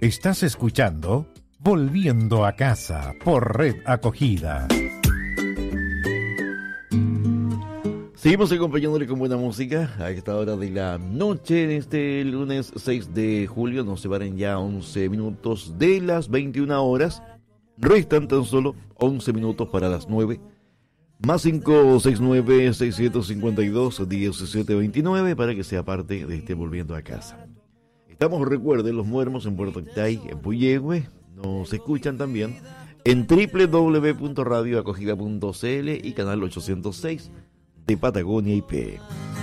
Estás escuchando Volviendo a Casa por Red Acogida. Seguimos acompañándole con buena música a esta hora de la noche, en este lunes 6 de julio. Nos separan ya 11 minutos de las 21 horas. Restan tan solo 11 minutos para las 9. Más 569-652-1729 para que sea parte de este Volviendo a Casa. Estamos, recuerden, Los Muermos en Puerto Octay, en Puyehue. Nos escuchan también en www.radioacogida.cl y canal 806 de Patagonia IP.